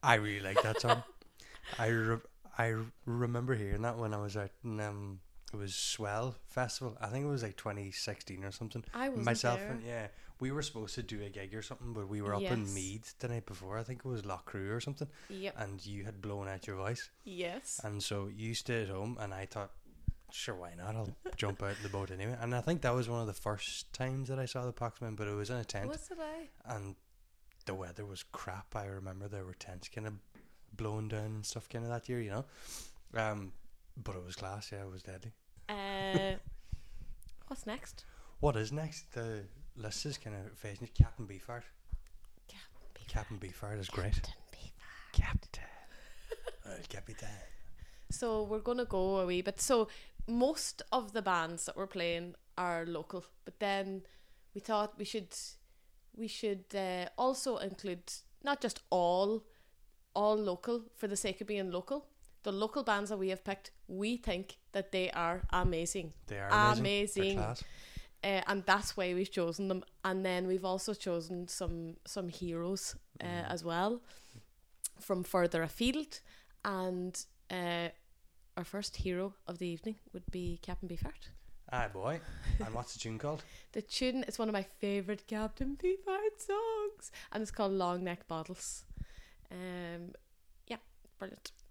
I really like that song. I remember hearing that when I was out in it was Swell Festival. I think it was like 2016 or something. I wasn't Myself there. and we were supposed to do a gig or something, but we were up in Yes. Meath the night before. I think it was Loch Crew or something, Yep. and you had blown out your voice, Yes. and so you stayed at home, and I thought, sure, why not? I'll jump out the boat anyway. And I think that was one of the first times that I saw the Poxmen, but it was in a tent, Was it I? and the weather was crap. I remember there were tents kind of blowing down and stuff kind of that year, you know. But it was class. Yeah, it was deadly. What's next? What is next? The list is kind of facing Captain Beefheart. Captain Beefheart is great. Captain. Captain. So we're gonna go a wee bit. So most of the bands that we're playing are local, but then we thought we should also include not just all local for the sake of being local. The local bands that we have picked, we think that they are amazing. They are amazing. Amazing. They're class. And that's why we've chosen them. And then we've also chosen some heroes as well from further afield. And our first hero of the evening would be Captain Beefheart. Aye, boy. And what's the tune called? The tune is one of my favourite Captain Beefheart songs, and it's called Long Neck Bottles. Yeah, brilliant.